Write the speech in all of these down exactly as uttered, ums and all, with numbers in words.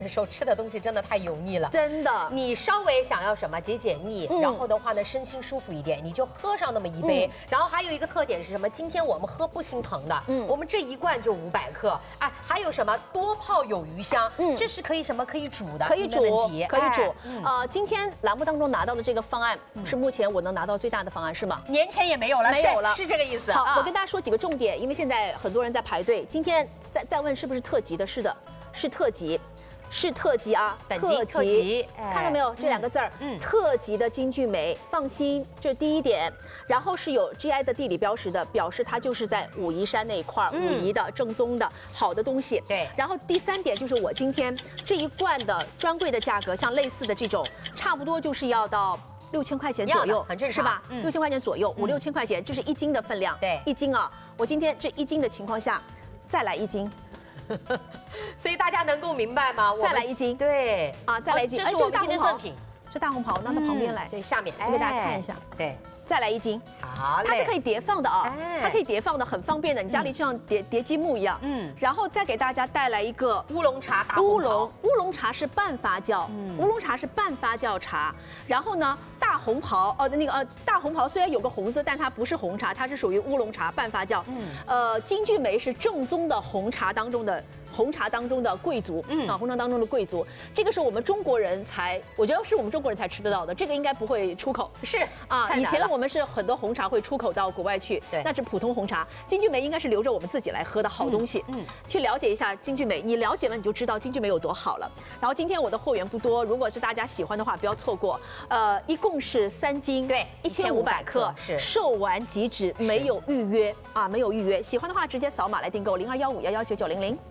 的时候吃的东西真的太油腻了， 真的。 你稍微想要什么解解腻，嗯、然后的话呢，身心舒服一点，你就喝上那么一杯。嗯、然后还有一个特点是什么？今天我们喝不心疼的，嗯，我们这一罐就五百克。哎，还有什么多泡有余香？嗯，这是可以什么可以煮的， 可以煮，可以煮。 嗯、 呃，今天栏目当中拿到的这个方案、嗯、是目前我能拿到最大的方案，是吗？ 年前也没有了， 没有了， 是这个意思。 好， 啊、 我跟大家说几个重点，因为现在很多人在排队。今天再再问是不是特级的？是的，是特级。是特级啊， 特级，特级， 看到没有？这两个字儿，嗯，特级的金骏眉，放心，这是第一点。然后是有 G I 的地理标识的，表示它就是在武夷山那一块儿，武夷的正宗的好的东西。 对。 然后第三点就是我今天这一罐的专柜的价格，像类似的这种，差不多就是要到六千块钱左右， 很正常， 是吧？六千块钱左右，五六千块钱，这是一斤的分量。 对， 一斤啊，我今天这一斤的情况下，再来一斤。 所以大家能够明白吗？ 再来一斤， 对啊，再来一斤。 这是我们今天赠品， 是大红袍，拿到旁边来。 对，下面我给大家看一下。 对， 再来一斤。 好嘞， 它是可以叠放的啊，它可以叠放的，很方便的。你家里就像叠叠积木一样。嗯。然后再给大家带来一个乌龙茶， 乌龙乌龙茶是半发酵，乌龙茶是半发酵茶。然后呢？大红袍，呃，那个呃，大红袍虽然有个红字，但它不是红茶，它是属于乌龙茶半发酵。嗯，呃，金骏眉是正宗的红茶当中的红茶当中的贵族，嗯啊，红茶当中的贵族，这个是我们中国人才，我觉得是我们中国人才吃得到的，这个应该不会出口。 是啊，以前我们是很多红茶会出口到国外去， 对， 那是普通红茶。金骏眉应该是留着我们自己来喝的好东西，嗯，嗯去了解一下金骏眉，你了解了你就知道金骏眉有多好了。然后今天我的货源不多，如果是大家喜欢的话，不要错过。呃，一共是三斤， 对， 一千五百克， 是售完即止，没有预约啊，没有预约。喜欢的话直接扫码来订购，零二幺五幺幺九九零零。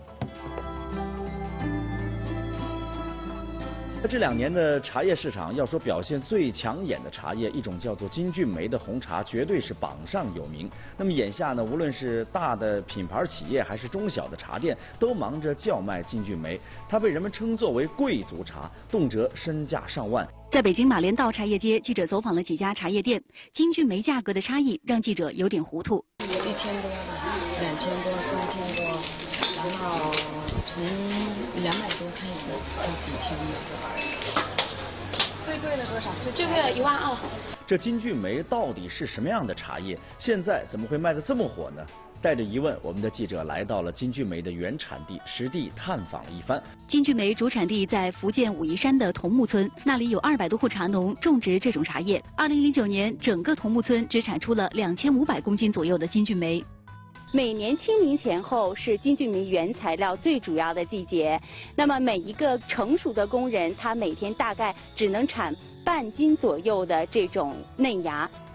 这两年的茶叶市场，要说表现最抢眼的茶叶，一种叫做金骏眉的红茶，绝对是榜上有名。那么眼下呢，无论是大的品牌企业还是中小的茶店，都忙着叫卖金骏眉。它被人们称作为贵族茶，动辄身价上万。 在北京马连道茶叶街，记者走访了几家茶叶店，金骏眉价格的差异让记者有点糊涂。 有一千多的，两千多，三千多，然后从两百多开始到几千的。最贵的多少？最贵的一万二。 这金骏眉到底是什么样的茶叶？现在怎么会卖得这么火呢？带着疑问，我们的记者来到了金骏眉的原产地，实地探访了一番。 金骏眉主产地在福建武夷山的桐木村，那里有二百多户茶农种植这种茶叶。二零零九年，整个桐木村只产出了两千五百公斤左右的金骏眉。 每年清明前后是金骏眉原材料最主要的季节，那么每一个成熟的工人，他每天大概只能产半斤左右的这种嫩芽。